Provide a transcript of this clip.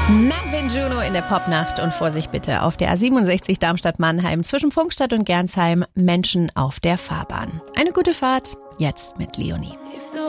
Marvin Juno in der Popnacht und Vorsicht bitte auf der A67 Darmstadt-Mannheim zwischen Pfungstadt und Gernsheim, Menschen auf der Fahrbahn. Eine gute Fahrt, jetzt mit Leonie.